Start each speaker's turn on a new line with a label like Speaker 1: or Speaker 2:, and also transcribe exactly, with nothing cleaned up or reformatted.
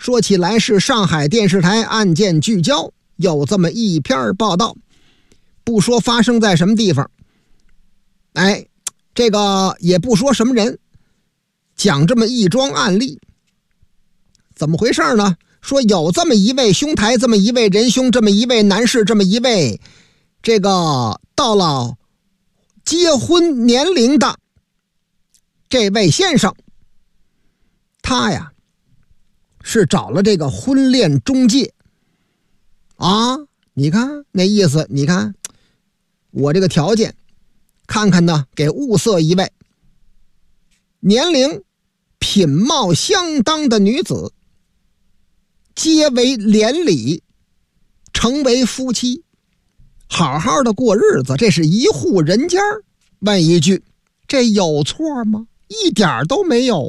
Speaker 1: 说起来是上海电视台案件聚焦有这么一篇报道，不说发生在什么地方，哎，这个也不说什么人，讲这么一桩案例。怎么回事呢？说有这么一位兄台，这么一位仁兄，这么一位男士，这么一位这个到了结婚年龄的这位先生，他呀是找了这个婚恋中介啊，你看那意思，你看我这个条件，看看呢，给物色一位年龄品貌相当的女子，结为连理，成为夫妻，好好的过日子，这是一户人家。问一句，这有错吗？一点都没有。